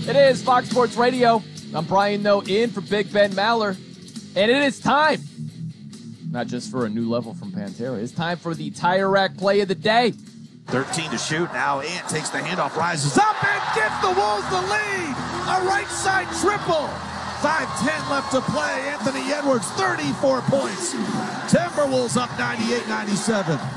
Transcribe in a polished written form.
It is Fox Sports Radio. I'm Brian Noe in for Big Ben Maller. And it is time, not just for a new level from Pantera, it's time for the Tire Rack play of the day. 13 to shoot. Now Ant takes the handoff, rises up, and gives the Wolves the lead. A right side triple. 5:10 left to play. Anthony Edwards, 34 points. Timberwolves up 98-97.